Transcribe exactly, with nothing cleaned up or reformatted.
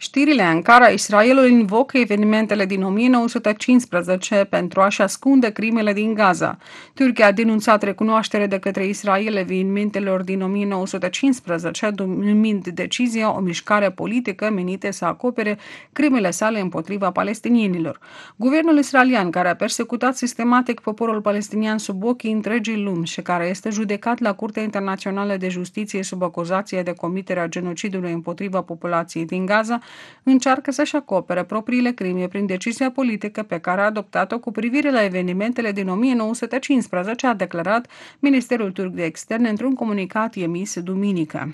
Știrile în care Israelul invocă evenimentele din o mie nouă sute cincisprezece pentru a-și ascunde crimele din Gaza. Turcia a denunțat recunoaștere de către Israel evenimentelor din o mie nouă sute cincisprezece, numind decizia o mișcare politică menită să acopere crimele sale împotriva palestinienilor. Guvernul israelian, care a persecutat sistematic poporul palestinian sub ochii întregii lumi și care este judecat la Curtea Internațională de Justiție sub acuzație de comiterea genocidului împotriva populației din Gaza, încearcă să-și acopere propriile crime prin decizia politică pe care a adoptat-o cu privire la evenimentele din o mie nouă sute cincisprezece, a declarat Ministerul turc de Externe într-un comunicat emis duminică.